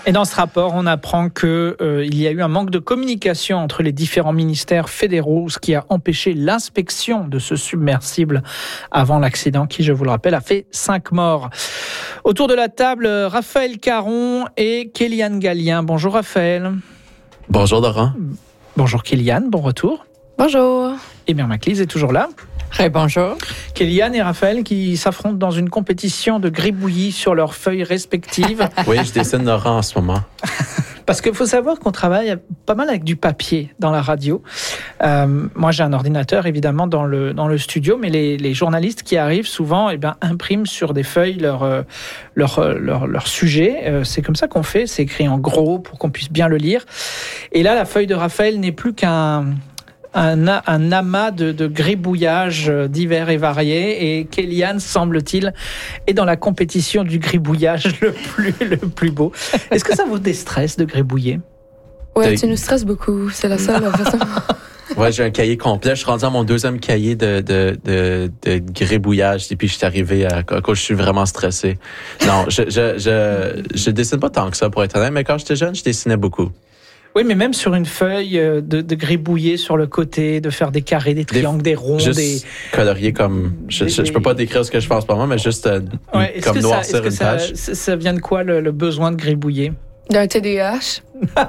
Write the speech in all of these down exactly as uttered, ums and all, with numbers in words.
Et dans ce rapport, on apprend qu'il euh, y a eu un manque de communication entre les différents ministères fédéraux, ce qui a empêché l'inspection de ce submersible avant l'accident qui, je vous le rappelle, a fait cinq morts. Autour de la table, Raphaël Caron et Kéliane Gallien. Bonjour Raphaël. Bonjour Laurent. Bonjour Kéliane, bon retour. Bonjour. Et Mère Maclise est toujours là. Hey, bonjour. Kéliane et Raphaël qui s'affrontent dans une compétition de gribouillis sur leurs feuilles respectives. Oui, je dessine Laurent en ce moment. Parce qu'il faut savoir qu'on travaille pas mal avec du papier dans la radio. Euh, moi, j'ai un ordinateur, évidemment, dans le, dans le studio, mais les, les journalistes qui arrivent souvent eh ben, impriment sur des feuilles leur, leur, leur, leur sujet. Euh, c'est comme ça qu'on fait. C'est écrit en gros pour qu'on puisse bien le lire. Et là, la feuille de Raphaël n'est plus qu'un... Un, un amas de, de gribouillages divers et variés, et Kéliane, semble-t-il, est dans la compétition du gribouillage le plus, le plus beau. Est-ce que ça vous déstresse de gribouiller? Ouais, tu nous stresses beaucoup, c'est la seule façon. Ouais, j'ai un cahier complet. Je suis rendu à mon deuxième cahier de, de, de, de gribouillage depuis que je suis arrivé à, à cause je suis vraiment stressé. Non, je, je, je, je dessine pas tant que ça, pour être honnête, mais quand j'étais jeune, je dessinais beaucoup. Oui, mais même sur une feuille, de, de gribouiller sur le côté, de faire des carrés, des triangles, des, des ronds, juste des... colorier comme... Je, je, je peux pas décrire ce que je fais en ce moment, mais juste euh, ouais, comme noircir une ça, page. Ça, ça vient de quoi, le, le besoin de gribouiller? D'un T D A H.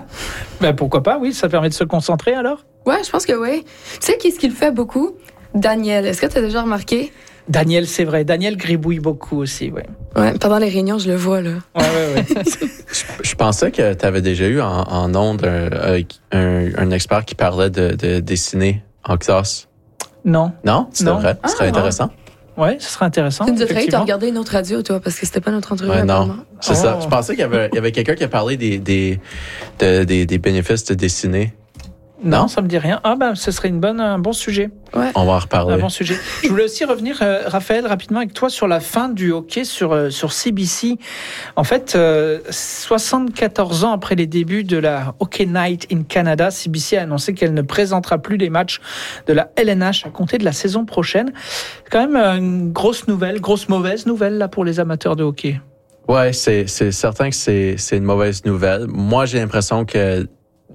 Ben pourquoi pas, oui, ça permet de se concentrer alors? Ouais, je pense que oui. Tu sais qui est-ce qu'il fait beaucoup? Daniel. Est-ce que tu as déjà remarqué? Daniel, c'est vrai. Daniel gribouille beaucoup aussi, oui. Ouais, pendant les réunions, je le vois, là. Ouais, ouais, ouais. je, je pensais que tu avais déjà eu en, en ondes un, un, un expert qui parlait de, de dessiner en classe. Non. Non? C'était Non. vrai? Ce serait Ah, intéressant. Oui, ce serait intéressant. Tu nous as failli effectivement. regardé une autre radio, toi, parce que c'était pas notre entrevue. Ouais, non, apparemment. c'est Oh. ça. Je pensais qu'il y avait, il y avait quelqu'un qui a parlé des, des, de, des, des bénéfices de dessiner. Non, Non? ça me dit rien. Ah ben, ce serait une bonne, un bon sujet. Ouais. On va en reparler. Un bon sujet. Je voulais aussi revenir, euh, Raphaël, rapidement avec toi sur la fin du hockey sur, euh, sur C B C. En fait, euh, soixante-quatorze ans après les débuts de la Hockey Night in Canada, C B C a annoncé qu'elle ne présentera plus les matchs de la L N H à compter de la saison prochaine. C'est quand même une grosse nouvelle, grosse mauvaise nouvelle là pour les amateurs de hockey. Ouais, c'est, c'est certain que c'est, c'est une mauvaise nouvelle. Moi, j'ai l'impression que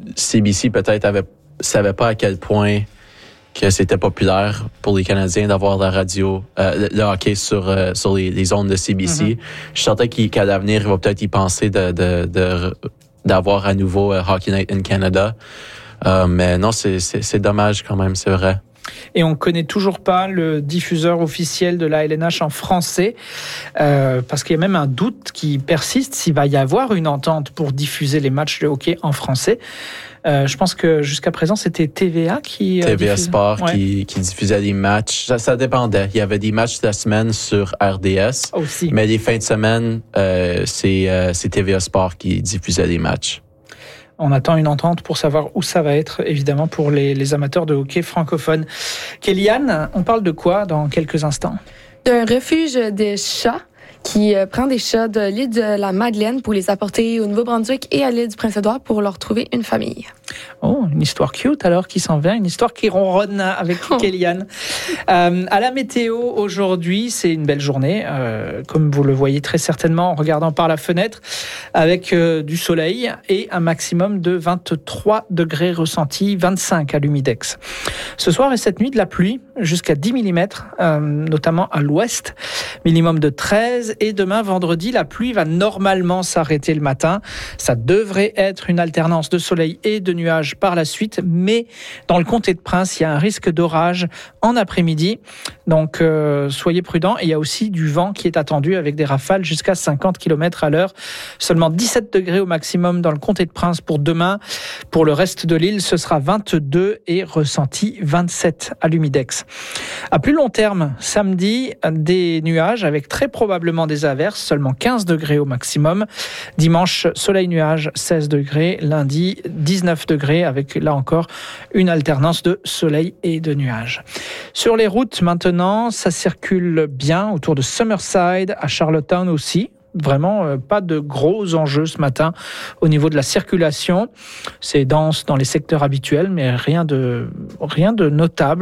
C B C peut-être avait, savait pas à quel point que c'était populaire pour les Canadiens d'avoir la radio, euh, le, le hockey sur, euh, sur les, les ondes de C B C. Mm-hmm. Je sentais qu'il, qu'à l'avenir, il va peut-être y penser de, de, de, d'avoir à nouveau uh, Hockey Night in Canada. Euh, mais non, c'est, c'est, c'est dommage quand même, c'est vrai. Et on ne connaît toujours pas le diffuseur officiel de la L N H en français, euh, parce qu'il y a même un doute qui persiste s'il va y avoir une entente pour diffuser les matchs de hockey en français. Euh, je pense que jusqu'à présent, c'était T V A qui... Euh, T V A diffusait. Sport ouais. qui, qui diffusait des matchs. Ça, ça dépendait. Il y avait des matchs de la semaine sur R D S. Aussi. Mais les fins de semaine, euh, c'est, euh, c'est T V A Sport qui diffusait des matchs. On attend une entente pour savoir où ça va être, évidemment, pour les, les amateurs de hockey francophones. Kéliane, on parle de quoi dans quelques instants? D'un refuge des chats qui euh, prend des chats de l'île de la Madeleine pour les apporter au Nouveau-Brunswick et à l'île du Prince-Édouard pour leur trouver une famille. Oh, une histoire cute alors qui s'en vient, une histoire qui ronronne avec Kéliane. Euh, à la météo aujourd'hui, c'est une belle journée, euh, comme vous le voyez très certainement en regardant par la fenêtre, avec euh, du soleil et un maximum de vingt-trois degrés ressentis, vingt-cinq à l'humidex. Ce soir et cette nuit, de la pluie jusqu'à dix millimètres, euh, notamment à l'ouest, minimum de treize. Et demain, vendredi, la pluie va normalement s'arrêter le matin. Ça devrait être une alternance de soleil et de nuages par la suite, mais dans le comté de Prince, il y a un risque d'orage en après-midi. Donc, euh, soyez prudents. Et il y a aussi du vent qui est attendu avec des rafales jusqu'à cinquante kilomètres à l'heure. Seulement dix-sept degrés au maximum dans le comté de Prince pour demain. Pour le reste de l'île, ce sera vingt-deux et ressenti vingt-sept à l'humidex. À plus long terme, samedi, des nuages avec très probablement des averses, seulement quinze degrés au maximum. Dimanche, soleil-nuage, seize degrés. Lundi, dix-neuf degrés avec, là encore, une alternance de soleil et de nuages. Sur les routes, maintenant, ça circule bien autour de Summerside, à Charlottetown aussi. Vraiment, euh, pas de gros enjeux ce matin au niveau de la circulation. C'est dense dans les secteurs habituels, mais rien de, rien de notable.